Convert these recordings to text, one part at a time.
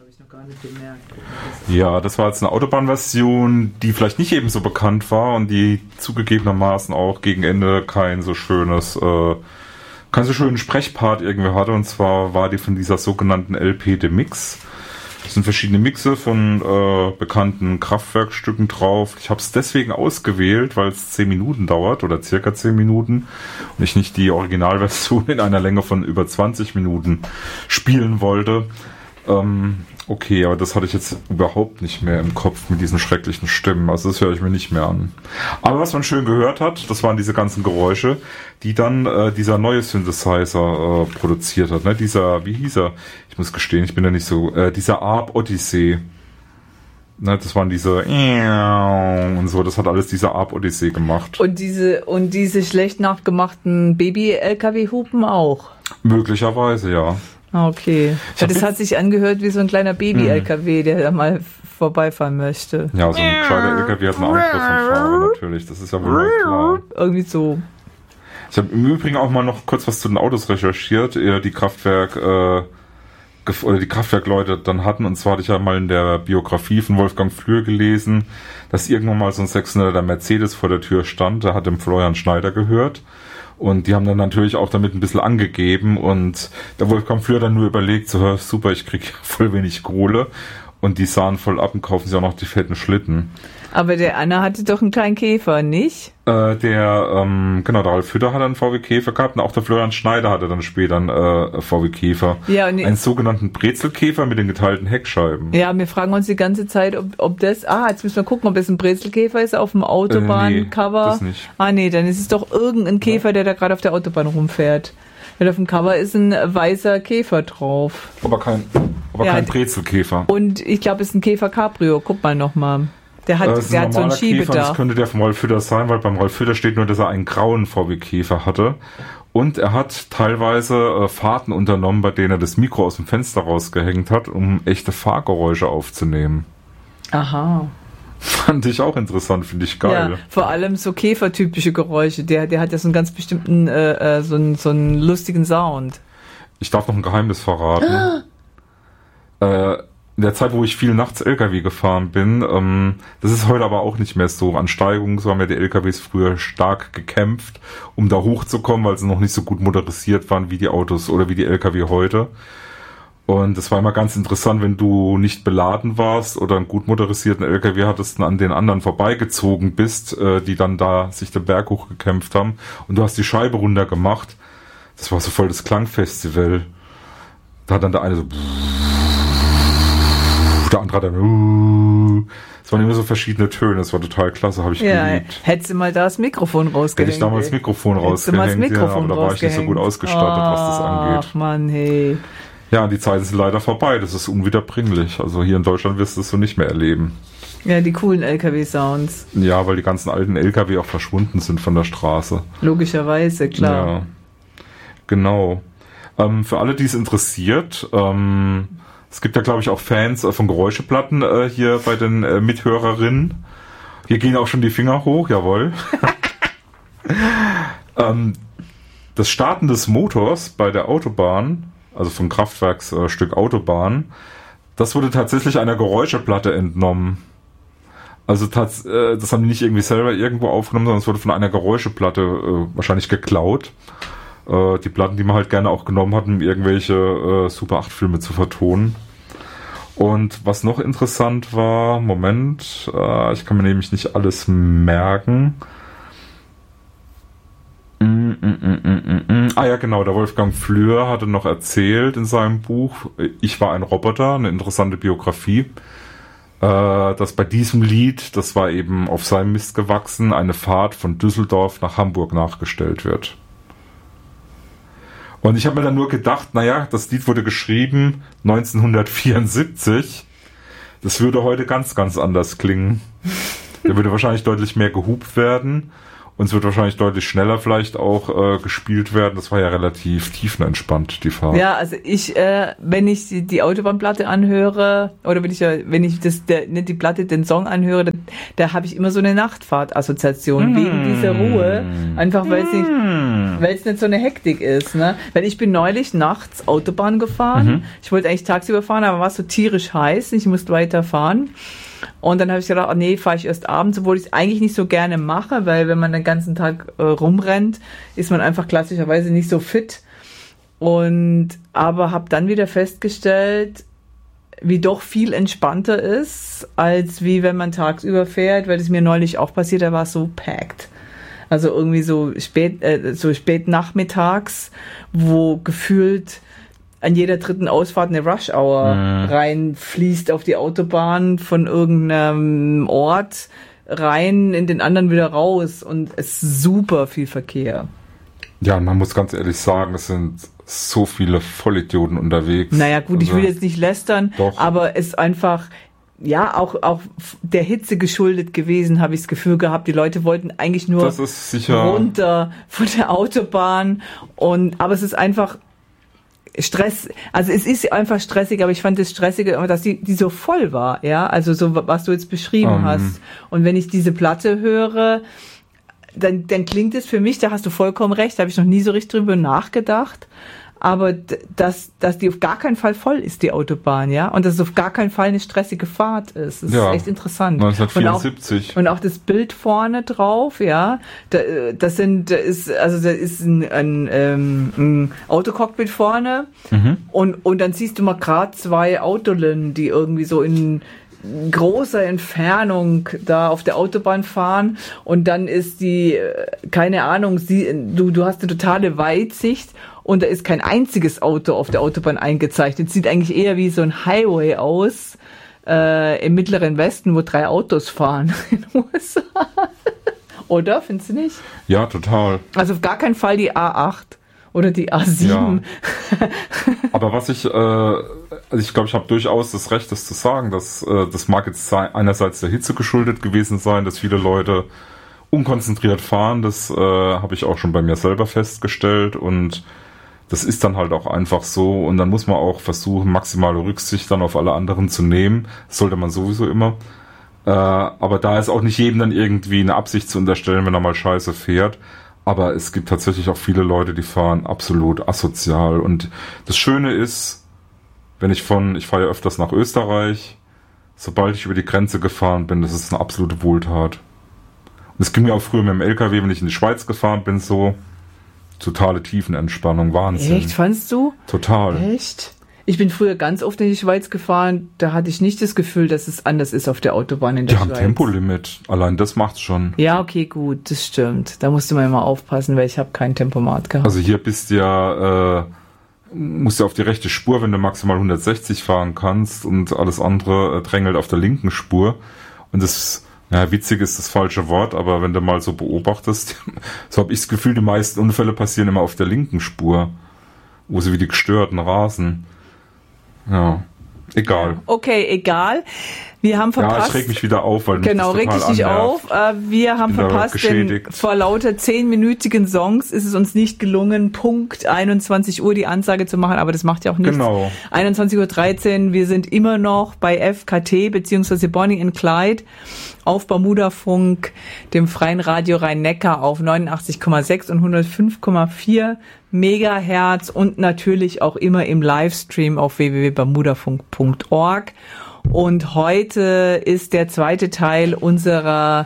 habe ich noch gar nicht gemerkt. Ja, das war jetzt eine Autobahnversion, die vielleicht nicht ebenso bekannt war und die zugegebenermaßen auch gegen Ende keinen so schönen Sprechpart irgendwie hatte. Und zwar war die von dieser sogenannten LP de Mix. Es sind verschiedene Mixe von bekannten Kraftwerkstücken drauf. Ich habe es deswegen ausgewählt, weil es 10 Minuten dauert oder circa 10 Minuten und ich nicht die Originalversion in einer Länge von über 20 Minuten spielen wollte. Okay, aber das hatte ich jetzt überhaupt nicht mehr im Kopf mit diesen schrecklichen Stimmen. Also das höre ich mir nicht mehr an. Aber was man schön gehört hat, das waren diese ganzen Geräusche, die dann dieser neue Synthesizer produziert hat. Ne? Dieser, wie hieß er? Ich muss gestehen, ich bin ja nicht so... dieser Arp Odyssey. Ne, das waren diese und so, das hat alles dieser Arp Odyssey gemacht. Und diese schlecht nachgemachten Baby-LKW-Hupen auch? Möglicherweise, ja. Okay. Ja, das hat sich angehört wie so ein kleiner Baby-LKW, der da mal vorbeifahren möchte. Ja, so ein kleiner LKW hat eine Anschlussfanfare natürlich, das ist ja wohl mal klar. Irgendwie so. Ich habe im Übrigen auch mal noch kurz was zu den Autos recherchiert, die die Kraftwerkleute dann hatten. Und zwar hatte ich ja mal in der Biografie von Wolfgang Flür gelesen, dass irgendwann mal so ein 600er Mercedes vor der Tür stand. Da hat dem Florian Schneider gehört. Und die haben dann natürlich auch damit ein bisschen angegeben. Und der Wolfgang Flür dann nur überlegt, so super, ich krieg voll wenig Kohle. Und die sahen voll ab und kaufen sich auch noch die fetten Schlitten. Aber der Anna hatte doch einen kleinen Käfer, nicht? Der Ralf Hütter hat einen VW Käfer gehabt und auch der Florian Schneider hatte dann später einen VW Käfer. Ja, einen sogenannten Brezelkäfer mit den geteilten Heckscheiben. Ja, wir fragen uns die ganze Zeit, ob das... jetzt müssen wir gucken, ob es ein Brezelkäfer ist auf dem Autobahncover. Nee, das nicht. Nee, dann ist es doch irgendein Käfer, der da gerade auf der Autobahn rumfährt. Weil auf dem Cover ist ein weißer Käfer drauf. Aber kein Brezelkäfer. Und ich glaube, es ist ein Käfer Cabrio. Guck mal nochmal. Der hat so einen Schiebedach. Das könnte der vom Ralf Hütter sein, weil beim Ralf Hütter steht nur, dass er einen grauen VW-Käfer hatte. Und er hat teilweise Fahrten unternommen, bei denen er das Mikro aus dem Fenster rausgehängt hat, um echte Fahrgeräusche aufzunehmen. Aha. Fand ich auch interessant, finde ich geil. Ja, vor allem so käfertypische Geräusche. Der hat ja so einen ganz bestimmten, so einen lustigen Sound. Ich darf noch ein Geheimnis verraten. In der Zeit, wo ich viel nachts LKW gefahren bin, das ist heute aber auch nicht mehr so. An Steigungen, so haben ja die LKWs früher stark gekämpft, um da hochzukommen, weil sie noch nicht so gut motorisiert waren wie die Autos oder wie die LKW heute. Und das war immer ganz interessant, wenn du nicht beladen warst oder einen gut motorisierten LKW hattest und an den anderen vorbeigezogen bist, die dann da sich den Berg hochgekämpft haben und du hast die Scheibe runtergemacht. Das war so voll das Klangfestival. Da hat dann der eine so... Der andere hat dann... Es waren immer so verschiedene Töne, das war total klasse, habe ich geliebt. Hättest du mal da das Mikrofon rausgehängt. Hätte ich damals das Mikrofon rausgehängt, aber da war ich nicht so gut ausgestattet, was das angeht. Ach Mann, hey. Ja, die Zeiten sind leider vorbei, das ist unwiederbringlich. Also hier in Deutschland wirst du es so nicht mehr erleben. Ja, die coolen LKW-Sounds. Ja, weil die ganzen alten LKW auch verschwunden sind von der Straße. Logischerweise, klar. Ja, genau. Für alle, die es interessiert, es gibt ja, glaube ich, auch Fans von Geräuscheplatten hier bei den Mithörerinnen. Hier gehen auch schon die Finger hoch, jawohl. Das Starten des Motors bei der Autobahn, also vom Kraftwerksstück Autobahn, das wurde tatsächlich einer Geräuscheplatte entnommen. Also das haben die nicht irgendwie selber irgendwo aufgenommen, sondern es wurde von einer Geräuscheplatte wahrscheinlich geklaut. Die Platten, die man halt gerne auch genommen hat, um irgendwelche Super 8 Filme zu vertonen. Und was noch interessant war, Moment, ich kann mir nämlich nicht alles merken. Ja genau, der Wolfgang Flür hatte noch erzählt in seinem Buch, Ich war ein Roboter, eine interessante Biografie, dass bei diesem Lied, das war eben auf seinem Mist gewachsen, eine Fahrt von Düsseldorf nach Hamburg nachgestellt wird. Und ich habe mir dann nur gedacht, das Lied wurde geschrieben 1974. Das würde heute ganz, ganz anders klingen. Der würde wahrscheinlich deutlich mehr gehupt werden. Und es wird wahrscheinlich deutlich schneller vielleicht auch gespielt werden. Das war ja relativ tiefenentspannt, die Fahrt. Ja, also wenn ich die Autobahnplatte anhöre, oder wenn ich die Platte, den Song anhöre, da habe ich immer so eine Nachtfahrt-Assoziation wegen dieser Ruhe. Einfach weil es nicht... weil es nicht so eine Hektik ist, ne? Weil ich bin neulich nachts Autobahn gefahren. Ich wollte eigentlich tagsüber fahren, aber war es so tierisch heiß, ich musste weiterfahren. Und dann habe ich gedacht, nee, fahre ich erst abends, obwohl ich es eigentlich nicht so gerne mache, weil wenn man den ganzen Tag rumrennt, ist man einfach klassischerweise nicht so fit. Aber habe dann wieder festgestellt, wie doch viel entspannter ist, als wie wenn man tagsüber fährt, weil es mir neulich auch passiert, da war es so packed. Also irgendwie so spät nachmittags, wo gefühlt an jeder dritten Ausfahrt eine Rush-Hour reinfließt auf die Autobahn von irgendeinem Ort rein in den anderen wieder raus und es ist super viel Verkehr. Ja, man muss ganz ehrlich sagen, es sind so viele Vollidioten unterwegs. Naja gut, ich will jetzt nicht lästern, aber es ist einfach, ja, auch der Hitze geschuldet gewesen, habe ich das Gefühl gehabt, die Leute wollten eigentlich nur runter von der Autobahn aber es ist einfach Stress, also es ist einfach stressig, aber ich fand das Stressige, dass die so voll war, ja, also so, was du jetzt beschrieben hast. Und wenn ich diese Platte höre, dann klingt es für mich, da hast du vollkommen recht, da habe ich noch nie so richtig drüber nachgedacht, aber dass die auf gar keinen Fall voll ist, die Autobahn, ja, und dass es auf gar keinen Fall eine stressige Fahrt ist. Das ist echt interessant. 1974. Und auch das Bild vorne drauf, ja, da ist ein Autocockpit vorne und dann siehst du mal gerade 2 Autolen, die irgendwie so in großer Entfernung da auf der Autobahn fahren und dann ist keine Ahnung, du hast eine totale Weitsicht und da ist kein einziges Auto auf der Autobahn eingezeichnet. Sieht eigentlich eher wie so ein Highway aus im Mittleren Westen, wo 3 Autos fahren in den USA. Oder? Findest du nicht? Ja, total. Also auf gar keinen Fall die A8 oder die A7. Ja. Aber was ich glaube, ich habe durchaus das Recht, das zu sagen, dass das mag jetzt einerseits der Hitze geschuldet gewesen sein, dass viele Leute unkonzentriert fahren, das habe ich auch schon bei mir selber festgestellt und das ist dann halt auch einfach so und dann muss man auch versuchen, maximale Rücksicht dann auf alle anderen zu nehmen. Das sollte man sowieso immer. Aber da ist auch nicht jedem dann irgendwie eine Absicht zu unterstellen, wenn er mal scheiße fährt. Aber es gibt tatsächlich auch viele Leute, die fahren absolut asozial. Und das Schöne ist, ich fahre ja öfters nach Österreich, sobald ich über die Grenze gefahren bin, das ist eine absolute Wohltat. Und es ging mir auch früher mit dem LKW, wenn ich in die Schweiz gefahren bin, so totale Tiefenentspannung, Wahnsinn. Echt, fandst du? Total. Echt? Ich bin früher ganz oft in die Schweiz gefahren, da hatte ich nicht das Gefühl, dass es anders ist auf der Autobahn in der Schweiz. Die haben Tempolimit, allein das macht's schon. Ja, okay, gut, das stimmt. Da musste man immer aufpassen, weil ich habe kein Tempomat gehabt. Also hier musst du auf die rechte Spur, wenn du maximal 160 fahren kannst und alles andere drängelt auf der linken Spur. Und das, witzig ist das falsche Wort, aber wenn du mal so beobachtest, so habe ich das Gefühl, die meisten Unfälle passieren immer auf der linken Spur, wo sie wie die Gestörten rasen. Ja, egal. Okay, egal. Wir haben verpasst. Ja, ich reg mich wieder auf, weil genau, reg dich nicht auf. Wir haben verpasst, denn vor lauter 10-minütigen Songs ist es uns nicht gelungen, Punkt 21 Uhr die Ansage zu machen, aber das macht ja auch nichts. Genau. 21:13 Uhr, wir sind immer noch bei FKT bzw. Bonnie and Clyde auf Bermudafunk, dem freien Radio Rhein-Neckar auf 89,6 und 105,4 Megahertz und natürlich auch immer im Livestream auf www.bermudafunk.org. Und heute ist der zweite Teil unserer,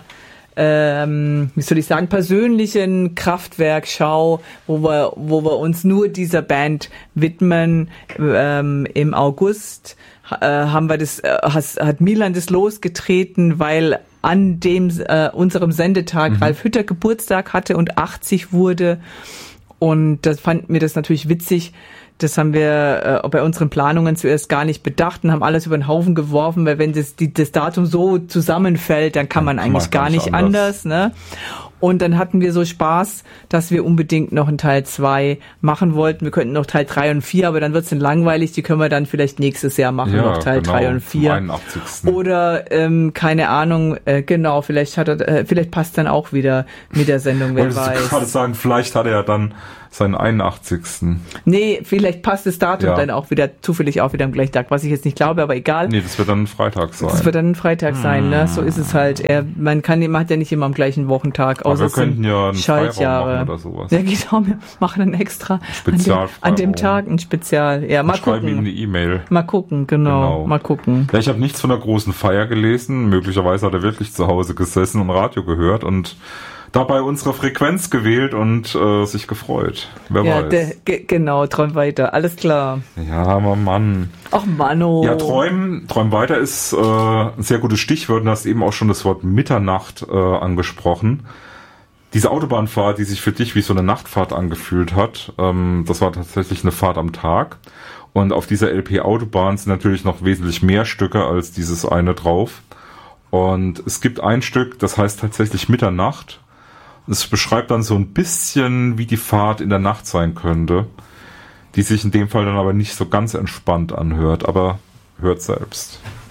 persönlichen Kraftwerkschau, wo wir uns nur dieser Band widmen. Im August hat Milan das losgetreten, weil an dem unserem Sendetag Ralf Hütter Geburtstag hatte und 80 wurde. Und das fanden wir das natürlich witzig. Das haben wir bei unseren Planungen zuerst gar nicht bedacht und haben alles über den Haufen geworfen, weil wenn das Datum so zusammenfällt, dann kann man eigentlich gar nicht anders, ne? Und dann hatten wir so Spaß, dass wir unbedingt noch einen Teil 2 machen wollten. Wir könnten noch Teil 3 und 4, aber dann wird's dann langweilig. Die können wir dann vielleicht nächstes Jahr machen, noch Teil 3 und 4. 81. Oder, keine Ahnung, vielleicht passt dann auch wieder mit der Sendung, wer weiß. Ich wollte gerade sagen, vielleicht hat er ja dann seinen 81. Nee, vielleicht passt das Datum dann auch wieder, zufällig auch wieder am gleichen Tag, was ich jetzt nicht glaube, aber egal. Nee, das wird dann ein Freitag sein. Das wird dann ein Freitag sein, ne? So ist es halt. Man hat ja nicht immer am gleichen Wochentag, außer aber wir könnten ja einen Schaltjahre Freiraum machen oder sowas. Ja, genau, wir machen dann extra an dem Tag ein Spezial. Ja, mal gucken. Schreiben Ihnen eine E-Mail. Mal gucken, genau. Mal gucken. Ja, ich habe nichts von der großen Feier gelesen. Möglicherweise hat er wirklich zu Hause gesessen und Radio gehört und dabei unsere Frequenz gewählt und sich gefreut. Wer weiß. Genau, träum weiter. Alles klar. Ja, aber Mann. Ach, Manno. Ja, träum weiter ist ein sehr gutes Stichwort. Und du hast eben auch schon das Wort Mitternacht angesprochen. Diese Autobahnfahrt, die sich für dich wie so eine Nachtfahrt angefühlt hat, das war tatsächlich eine Fahrt am Tag. Und auf dieser LP-Autobahn sind natürlich noch wesentlich mehr Stücke als dieses eine drauf. Und es gibt ein Stück, das heißt tatsächlich Mitternacht. Es beschreibt dann so ein bisschen, wie die Fahrt in der Nacht sein könnte, die sich in dem Fall dann aber nicht so ganz entspannt anhört, aber hört selbst.